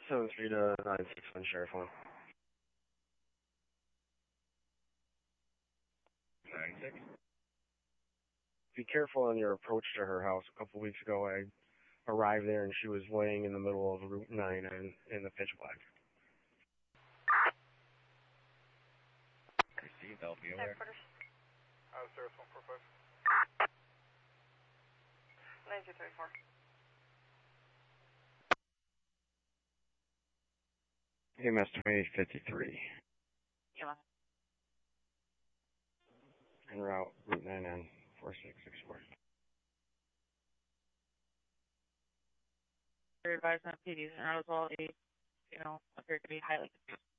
73 to 961 Sheriff 1. 96. Be careful on your approach to her house. A couple weeks ago, I arrived there and she was laying in the middle of Route 9 and in the pitch black. Received, I'll be aware. Sheriff 145. 9234. AMS 2853. Yeah. En route, Route 9 and 4664. Your advisement, PDs and as well, appear to be highly confused.